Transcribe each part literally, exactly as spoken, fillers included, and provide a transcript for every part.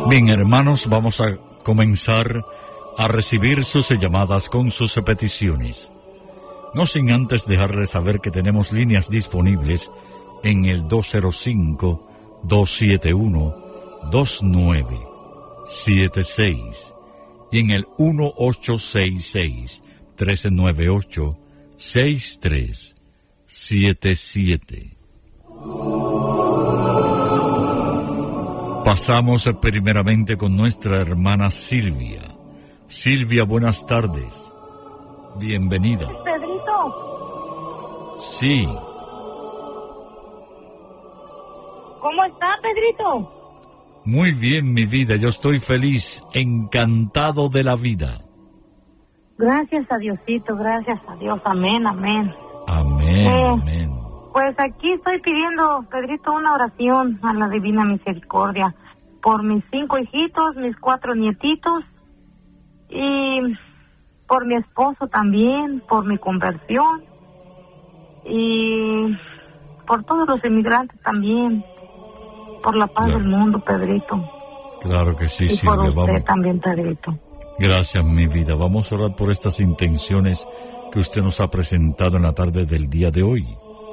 Bien, hermanos, vamos a comenzar a recibir sus llamadas con sus peticiones. No sin antes dejarles saber que tenemos líneas disponibles en el dos cero cinco, dos siete uno, dos nueve siete seis y en el uno ocho seis seis, tres nueve ocho, seis tres siete siete. Pasamos primeramente con nuestra hermana Silvia. Silvia, buenas tardes. Bienvenida. Pedrito. Sí. ¿Cómo está, Pedrito? Muy bien, mi vida. Yo estoy feliz, encantado de la vida. Gracias a Diosito, gracias a Dios. Amén, amén. Amén, eh, amén. Pues aquí estoy pidiendo, Pedrito, una oración a la Divina Misericordia por mis cinco hijitos, mis cuatro nietitos y por mi esposo también, por mi conversión y por todos los inmigrantes también, por la paz claro. del mundo, Pedrito. Claro que sí, y Silvia. Por usted vamos. también, Pedrito. Gracias, mi vida. Vamos a orar por estas intenciones que usted nos ha presentado en la tarde del día de hoy.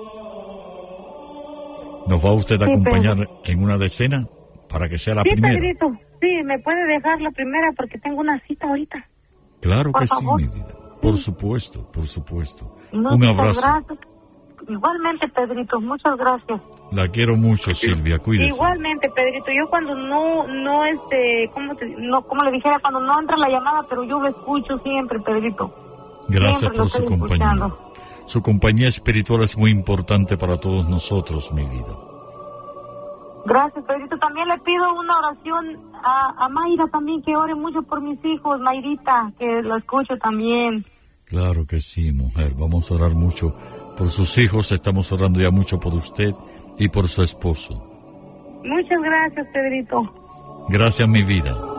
¿Nos va usted a sí, acompañar Pedro. en una decena para que sea la sí, primera? Sí, Pedrito. Sí, me puede dejar la primera porque tengo una cita ahorita. Claro por que favor. sí, mi vida. Por sí. supuesto, por supuesto. Muchas Un abrazo. Gracias. Igualmente, Pedrito, muchas gracias. La quiero mucho, Silvia, cuídese. Igualmente, Pedrito, yo cuando no, no, este, ¿cómo, te, no, como le dijera? Cuando no entra la llamada, pero yo lo escucho siempre, Pedrito. Gracias siempre por su compañía. Escuchando. Su compañía espiritual es muy importante para todos nosotros, mi vida. Gracias, Pedrito. También le pido una oración a, a Mayra también, que ore mucho por mis hijos, Mayrita, que lo escucho también. Claro que sí, mujer. Vamos a orar mucho por sus hijos. Estamos orando ya mucho por usted y por su esposo. Muchas gracias, Pedrito. Gracias, mi vida.